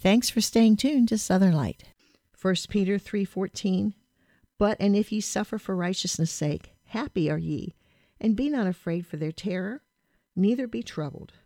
Thanks for staying tuned to Southern Light. 1 Peter 3:14, But and if ye suffer for righteousness' sake, happy are ye, and be not afraid for their terror, neither be troubled.